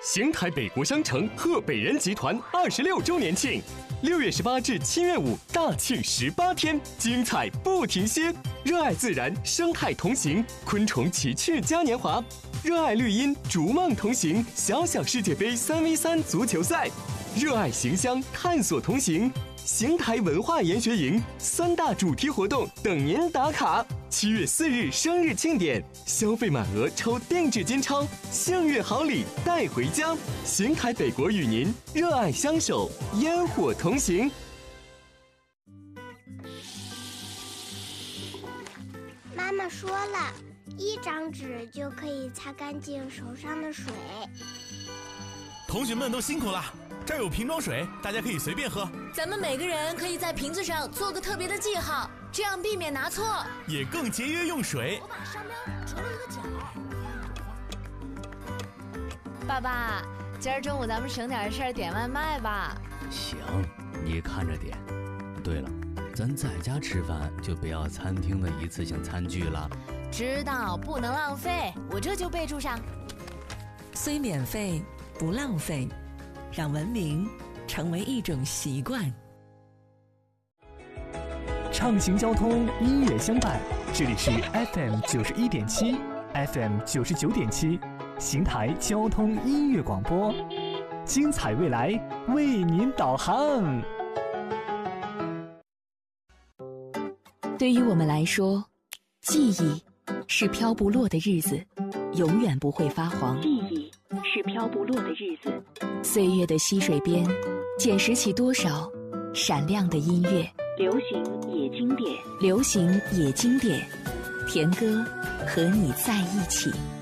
邢台北国商城贺北人集团26周年庆，6月18至7月5大庆18天，精彩不停歇。热爱自然，生态同行，昆虫奇趣嘉年华；热爱绿荫，逐梦同行，小小世界杯3v3足球赛；热爱邢乡，探索同行。邢台文化研学营3大主题活动等您打卡。7月4日生日庆典，消费满额抽定制金钞，幸运好礼带回家。邢台北国与您热爱相守，烟火同行。 妈妈说了，1张纸就可以擦干净手上的水。 同学们都辛苦了，这儿有瓶装水，大家可以随便喝。 咱们每个人可以在瓶子上做个特别的记号，这样避免拿错， 也更节约用水。 我把商标折了一个角。爸爸，今儿中午咱们省点事儿点外卖吧。 行，你看着点。对了，咱在家吃饭就不要餐厅的一次性餐具了。 知道，不能浪费，我这就备注上。 虽免费，不浪费，让文明成为一种习惯。 畅行交通，音乐相伴，这里是 FM 91.7 FM 99.7邢台交通音乐广播，精彩未来为您导航。 对于我们来说，记忆是飘不落的日子，永远不会发黄。 记忆是飘不落的日子， 岁月的溪水边，捡拾起多少闪亮的音乐。 流行也经典， 流行也经典，田歌和你在一起。